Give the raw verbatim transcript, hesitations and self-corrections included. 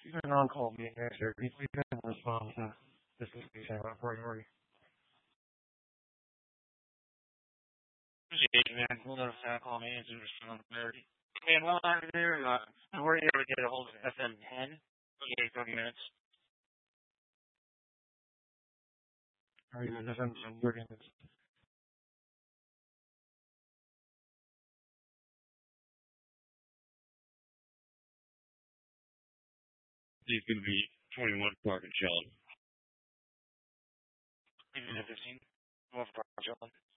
He's an on-call meeting manager. He's leaving in response to this is a priority. Appreciate it, man. We'll notice that call me and respond to clarity. And while I'm there, uh, I were able to get a hold of F M ten. Okay, thirty minutes. Are you in F M ten? thirty minutes. He's going to be twenty-one Park and Sheldon. He's in fifteen. One for Park and Sheldon.